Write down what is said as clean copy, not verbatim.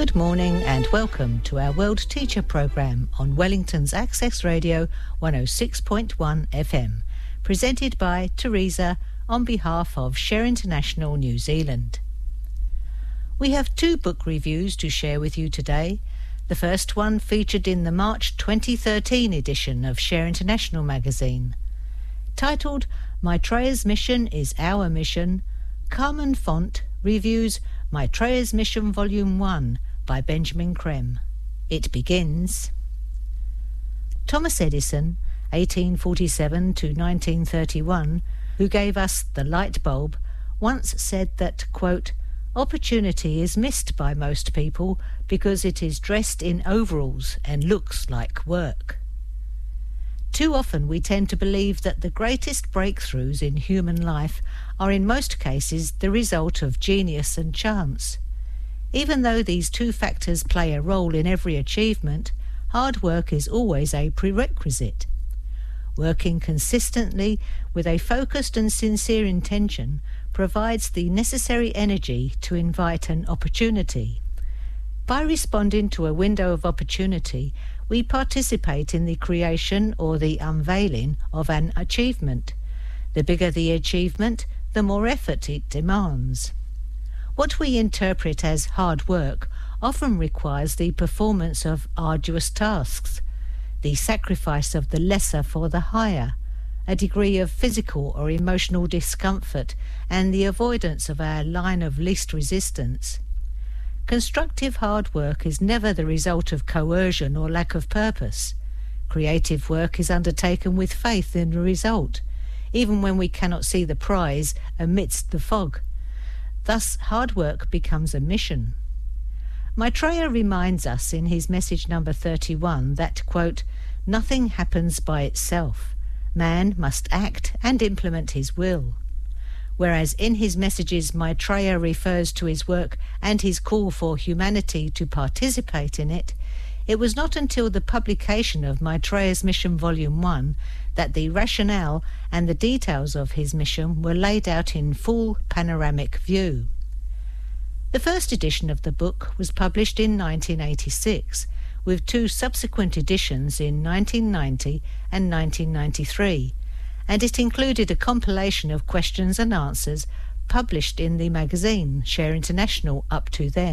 Good morning and welcome to our World Teacher programme on Wellington's Access Radio 106.1 FM, presented by Teresa on behalf of Share International New Zealand. We have two book reviews to share with you today. The first one featured in the March 2013 edition of Share International magazine. Titled Maitreya's Mission is Our Mission, Carmen Font reviews Maitreya's Mission Volume 1 by Benjamin Creme. It begins. Thomas Edison, 1847 to 1931, who gave us the light bulb, once said that, quote, opportunity is missed by most people because it is dressed in overalls and looks like work. Too often we tend to believe that the greatest breakthroughs in human life are in most cases the result of genius and chance. Even though these two factors play a role in every achievement, hard work is always a prerequisite. Working consistently with a focused and sincere intention provides the necessary energy to invite an opportunity. By responding to a window of opportunity, we participate in the creation or the unveiling of an achievement. The bigger the achievement, the more effort it demands. What we interpret as hard work often requires the performance of arduous tasks, the sacrifice of the lesser for the higher, a degree of physical or emotional discomfort, and the avoidance of our line of least resistance. Constructive hard work is never the result of coercion or lack of purpose. Creative work is undertaken with faith in the result, even when we cannot see the prize amidst the fog. Thus, hard work becomes a mission. Maitreya reminds us in his message number 31 that, quote, nothing happens by itself. Man must act and implement his will. Whereas in his messages Maitreya refers to his work and his call for humanity to participate in it, it was not until the publication of Maitreya's Mission Volume 1 that the rationale and the details of his mission were laid out in full panoramic view. The first edition of the book was published in 1986, with two subsequent editions in 1990 and 1993, and it included a compilation of questions and answers published in the magazine Share International up to then.